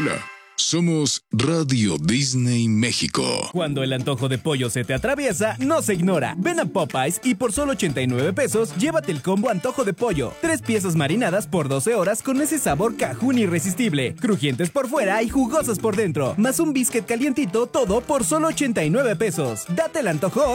Hola, somos Radio Disney México. Cuando el antojo de pollo se te atraviesa, no se ignora. Ven a Popeyes y por solo 89 pesos, llévate el combo antojo de pollo. 3 piezas marinadas por 12 horas con ese sabor cajún irresistible. Crujientes por fuera y jugosas por dentro. Más un biscuit calientito, todo por solo 89 pesos. Date el antojo